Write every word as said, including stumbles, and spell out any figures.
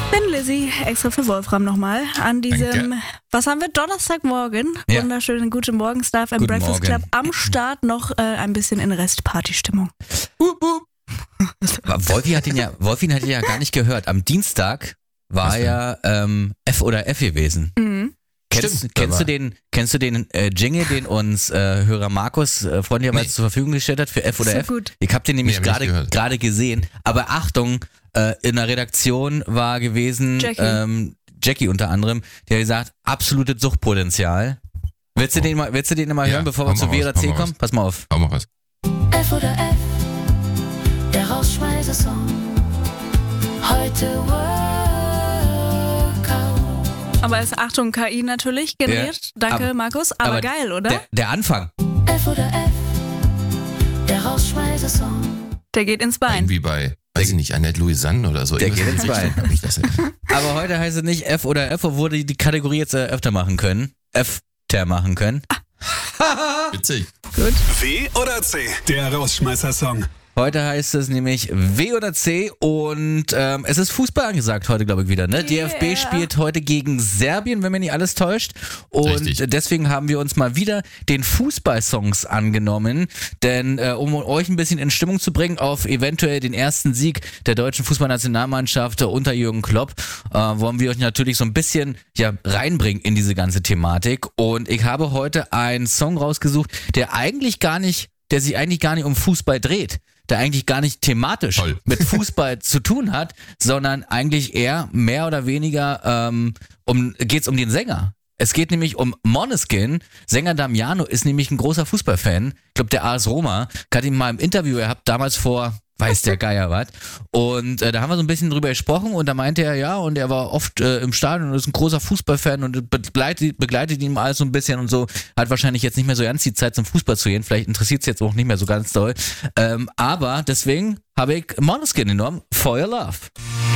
Bin Lizzie, extra für Wolfram nochmal, an diesem, Danke. was haben wir, Donnerstagmorgen, Ja. wunderschönen guten Morgen, Staff im Guten Breakfast Morgen. Club, am Start noch äh, ein bisschen in Restparty-Stimmung. Hup, hup. Wolfi hat ihn ja, Wolfi hat ihn ja gar nicht gehört. Am Dienstag war Was denn? ja ähm, F oder F gewesen. Mhm. Kennst, Stimmt, kennst aber- du den, kennst du den äh, Jingle, den uns äh, Hörer Markus äh, freundlicherweise Nee. zur Verfügung gestellt hat für F oder So F? gut. Ich hab den nämlich Nee, hab ich nicht gerade gehört. gerade gesehen. Aber Achtung, äh, in der Redaktion war gewesen Jackie. Ähm, Jackie unter anderem, der hat gesagt, absolutes Suchtpotenzial. Willst du Oh. den mal, willst du den mal Ja, hören, bevor hau wir zu mal W raus, oder hau C mal kommen? raus. Pass mal auf. Hau mal was. F oder F, der Rausschmeißer-Song. Heute Workout. Aber es ist, Achtung, K I natürlich generiert. Danke, Aber- Markus. Aber, aber geil, oder? Der, der Anfang. F oder F, der Rausschmeißer-Song. Der geht ins Bein. Irgendwie bei, weiß ich nicht, Annette Louisanne oder so. Der Irgendwas geht ins in die Bein. Richtung hab ich das erinnert. Aber heute heißt es nicht F oder F, obwohl die die Kategorie jetzt äh, öfter machen können. F-ter machen können. Witzig. Gut. W oder C? Der Rausschmeißer-Song. Heute heißt es nämlich W oder C und ähm, es ist Fußball angesagt heute, glaube ich, wieder. Ne? D F B Yeah. spielt heute gegen Serbien, wenn mir nicht alles täuscht. Und Richtig. deswegen haben wir uns mal wieder den Fußballsongs angenommen. Denn äh, um euch ein bisschen in Stimmung zu bringen auf eventuell den ersten Sieg der deutschen Fußballnationalmannschaft unter Jürgen Klopp, äh, wollen wir euch natürlich so ein bisschen ja, reinbringen in diese ganze Thematik. Und ich habe heute einen Song rausgesucht, der eigentlich gar nicht, der sich eigentlich gar nicht um Fußball dreht. Der eigentlich gar nicht thematisch Toll. mit Fußball zu tun hat, sondern eigentlich eher mehr oder weniger ähm, um geht's um den Sänger. Es geht nämlich um Måneskin. Sänger Damiano ist nämlich ein großer Fußballfan. Ich glaube, der A S Roma. Ich hatte ihn mal im Interview gehabt, damals vor, weiß der Geier was. Und äh, da haben wir so ein bisschen drüber gesprochen und da meinte er, ja, und er war oft äh, im Stadion und ist ein großer Fußballfan und begleitet, begleitet ihn alles so ein bisschen und so. Hat wahrscheinlich jetzt nicht mehr so ganz die Zeit zum Fußball zu gehen. Vielleicht interessiert es jetzt auch nicht mehr so ganz doll. Ähm, aber deswegen habe ich Måneskin genommen, For Your Love.